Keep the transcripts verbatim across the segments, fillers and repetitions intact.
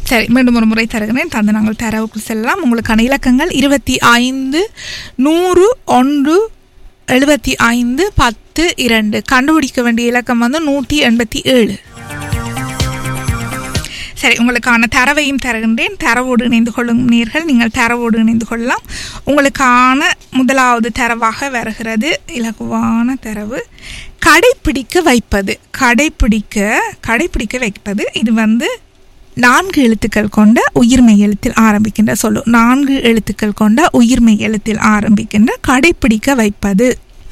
சரி, மீண்டும் ஒரு முறை தருகிறேன். தந்து நாங்கள் தரவுக்குள் செல்லலாம். உங்களுக்கான இலக்கங்கள் இருபத்தி ஐந்து, நூறு, ஒன்று, எழுபத்தி ஐந்து, பத்து, இரண்டு. கண்டுபிடிக்க வேண்டிய இலக்கம் வந்து நூற்றி எண்பத்தி ஏழு. சரி, உங்களுக்கான தரவையும் தருகின்றேன். தரவோடு இணைந்து கொள்ளும் நேர்கள் நீங்கள் தரவோடு இணைந்து கொள்ளலாம். உங்களுக்கான முதலாவது தரவாக வருகிறது இலகுவான தரவு. கடைப்பிடிக்க வைப்பது. கடைப்பிடிக்க கடைப்பிடிக்க வைப்பது இது வந்து நான்கு எழுத்துக்கள் கொண்ட உயிர்மை எழுத்தில் ஆரம்பிக்கின்ற சொல்லு. நான்கு எழுத்துக்கள் கொண்ட உயிர்மை எழுத்தில் ஆரம்பிக்கின்ற கடைப்பிடிக்க வைப்பது.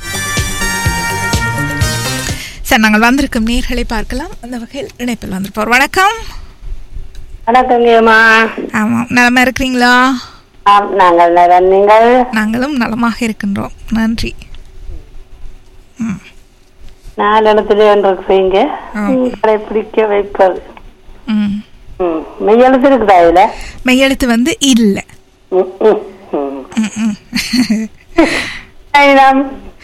சரி, நாங்கள் வந்திருக்கும் நேர்களை பார்க்கலாம். அந்த வகையில் இணைப்பில் வந்திருப்போர். வணக்கம். வணக்கங்கம்மா. ஆமாம், நலமா இருக்கிறீங்களா? நாங்கள் நலம். நீங்கள்? நாங்களும் நலமாக இருக்கின்றோம், நன்றி. ம் நாலு இடத்துல ஒன்று செய்யுங்க. கடைப்பிடிக்க வைப்பது. ம் மெய்யெழுத்து இருக்குதா இதுல? மெய்யெழுத்து வந்து இல்லை. இடையினம்.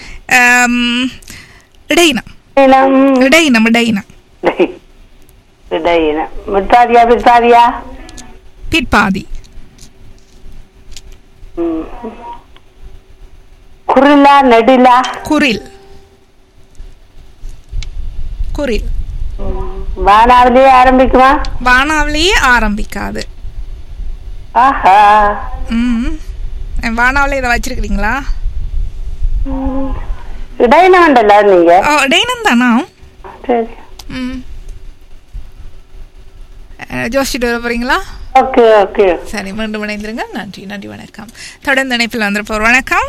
இடையினம் இடையினம் இடையினம் இடையினம். முற்பாதியா பிற்பாதியா? பிற்பாதி. குரிலா நெடிலா? குரில். குரில். வானாவிலேயே ஆரம்பிக்குமா? வானாவிலேயே ஆரம்பிக்காது. ஆஹா. ம் வானாவிலே இதை வச்சிருக்கிறீங்களா? இடையினம் உண்டல்ல நீங்க? ஓ, இடையினம் தானா? சரி. ம் ஜோசிட்டு வர போறீங்களா? Okay okay. சரி, மீண்டும் இணைந்திருங்க. நன்றி நன்றி வணக்கம். தொடர்ந்து இணைப்பில் வந்திருப்போர். வணக்கம்.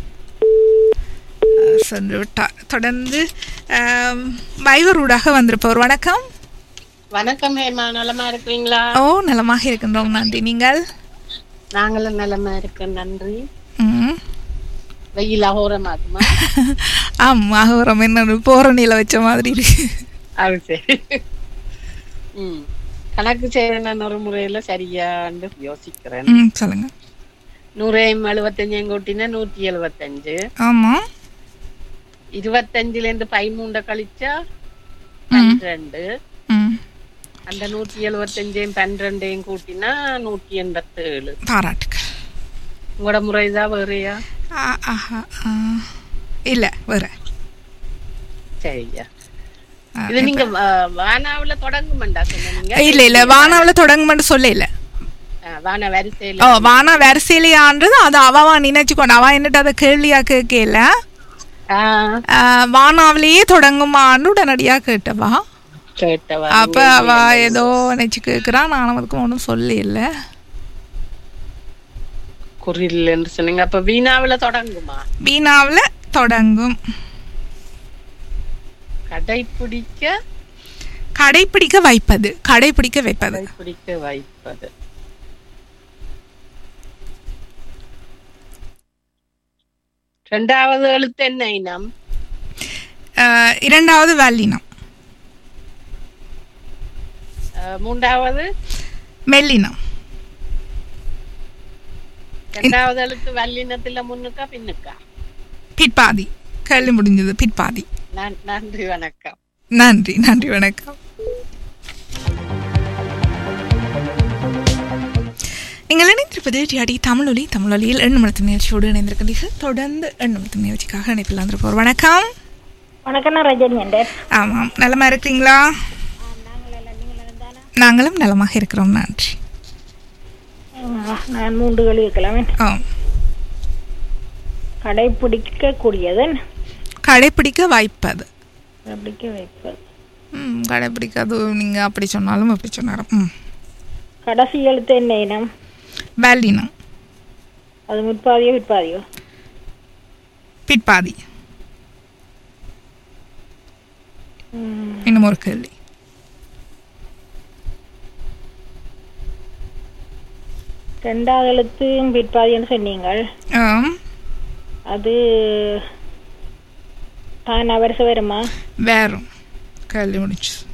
சென்று விட்டார். தொடர்ந்து வைவரூடாக வந்திருப்போர். வணக்கம். வணக்கம் ஹேமா, நலமா இருக்கிறீங்களா? ஓ, நலமாக இருக்கின்றோம், நன்றி. நீங்கள்? நாங்களும் நலமா இருக்கோம், நன்றி. ம் வெயில் அகோரமாகுமா? ஆமா, அகோரம். என்ன போற நில வச்ச மாதிரி இருக்கு. அது சரி. ம் கணக்கு செய்யணும் ஒரு முறையில சரியான்னு யோசிக்கிறேன். ம் சொல்லுங்க. நூறையும் எழுபத்தஞ்சையும் கூட்டினா நூற்றி எழுபத்தஞ்சு. ஆமா. இருபத்தஞ்சுல இருந்து பதிமூண்ட கழிச்சா பன்னிரண்டு. அந்த நூற்றி எழுபத்தஞ்சையும் பன்னிரெண்டையும் கூட்டினா நூற்றி எண்பத்தி ஏழு. பாராட்டுக்கள். உங்களோட முறைதான் வேறையா? இல்ல வேற. சரியா. இது நீங்க வானாவுல தொடங்குமெண்டா சொன்னீங்க? இல்ல இல்ல, வானாவுல தொடங்குமெண்டு சொல்ல இல்ல. வான வரிசையில. ஓ, வானா வரிசையிலையான்றது அது அவவா நினைச்சுக்கொண்டு அவ என்னட்டு அதை கேள்வியா கேட்கல. வானாவிலேயே தொடங்குமான்னு உடனடியா கேட்டவா கேட்டவா. அப்ப அவ ஏதோ நினைச்சு கேக்குறான். நானும் அதுக்கு ஒன்றும் சொல்ல இல்ல. குரில் என்று சொன்னீங்க. அப்ப வீணாவில தொடங்குமா? வீணாவில தொடங்கும். கடைப்பிடிக்க கடைப்பிடிக்க வைப்பது. கடைப்பிடிக்க வைப்பது. கடைப்பிடிக்க வைப்பது. இரண்டாவது எழுத்து என்ன இனம்? இரண்டாவது வல்லினம். மூன்றாவது மெல்லினம். இரண்டாவது எழுத்து வல்லினத்துல முன்னுக்கா பின்னுக்கா? பிற்பாதி. கேள்வி முடிஞ்சது. பிற்பாதி. நன்றி வணக்கம். நன்றி நன்றி வணக்கம். நீங்கள் இணைந்திருப்பது டிஆடி தமிழொலி. தமிழொலியில் எண்ணமழுத்தும் நிகழ்ச்சியோடு இணைந்திருக்கிறீர்கள். தொடர்ந்து எண்ணமழுத்தும் நிகழ்ச்சிக்காக இணைப்பில் வந்திருப்போர். வணக்கம். வணக்கம், ரஜினி. ஆமாம், நலமா இருக்கிறீங்களா? நாங்களும் நலமாக இருக்கிறோம், நன்றி. நான் மூன்று கேள்வி இருக்கலாமே. ஆ. கடைப்பிடிக்க கூடியது. கடைப்பிடிக்க வைப்பது. கடைப்பிடிக்க வைப்பது. ம் கடைப்பிடிக்காது. நீங்க அப்படி சொன்னாலும் அப்படி சொன்னாலும். ம் கடைசி எழுத்து என்ன இனம்? வல்லினம். அது முற்பாதியோ பிற்பாதியோ? பிற்பாதி. இன்னும் ஒரு கேள்வி. ரெண்டாவது எழுத்து பிற்பாதின்னு சொன்னீங்கள். அது தான் அவரச வருமா? வேறும். கேள்வி முடிச்சு.